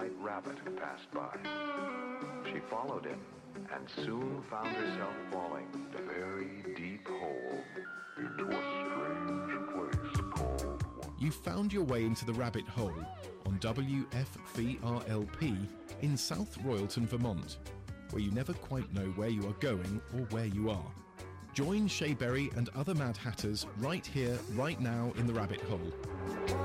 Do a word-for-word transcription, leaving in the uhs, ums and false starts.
white rabbit passed by. She followed him and soon found herself falling a very deep hole into a strange place called... You found your way into the rabbit hole on W F V R L P in South Royalton, Vermont, where you never quite know where you are going or where you are. Join Shay Berry and other Mad Hatters right here, right now in the rabbit hole.